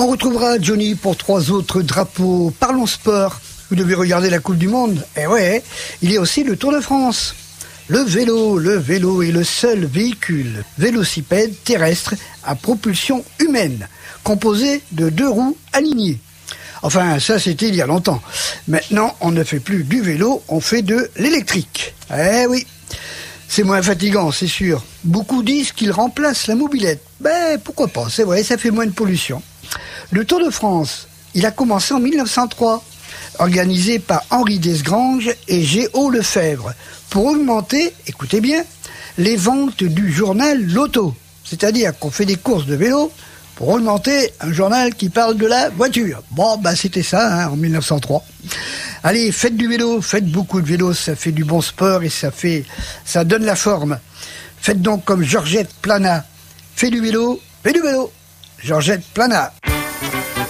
On retrouvera Johnny pour 3 autres drapeaux. Parlons sport. Vous devez regarder la Coupe du Monde. Eh ouais, il y a aussi le Tour de France. Le vélo est le seul véhicule vélocipède terrestre à propulsion humaine, composé de 2 roues alignées. Enfin, ça c'était il y a longtemps. Maintenant, on ne fait plus du vélo, on fait de l'électrique. Eh oui, c'est moins fatigant, c'est sûr. Beaucoup disent qu'il remplace la mobilette. Ben, pourquoi pas, c'est vrai, ça fait moins de pollution. Le Tour de France, il a commencé en 1903, organisé par Henri Desgranges et Géo Lefebvre, pour augmenter, écoutez bien, les ventes du journal Loto. C'est-à-dire qu'on fait des courses de vélo pour augmenter un journal qui parle de la voiture. Bon, bah c'était ça, en 1903. Allez, faites du vélo, faites beaucoup de vélo, ça fait du bon sport et ça donne la forme. Faites donc comme Georgette Plana. Fais du vélo, Georgette Plana.